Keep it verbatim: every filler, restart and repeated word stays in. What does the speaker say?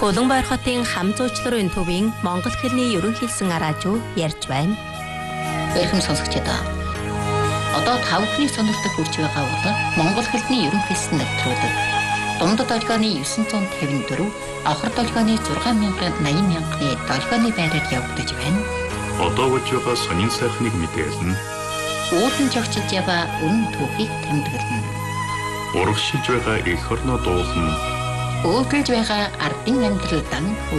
Улаанбаяр хотын хам зуучларын төвийн монгол хэлний ерөнхийлсэн араажуу ярьж байна. Эрхэм сонсогчдоо. Одоо тавхны сонирхолтой хүрч байгаа бол монгол хэлний ерөнхийлсэн нэвтрүүлэг. Дундад долгионы дев'ятсот тавьдесят четыре, авхар долгионы шесть thousand eighty мянганы долгионы байраар явагдаж байна. Одоо болж байгаа сонин сайхныг мэдээлнэ. Уулын жогчж яваа үнэн түүхийг тэмдэглэнэ. Урагшилж байгаа эх орноо дуулна. Өөглөж байгаа ардын амьдралдан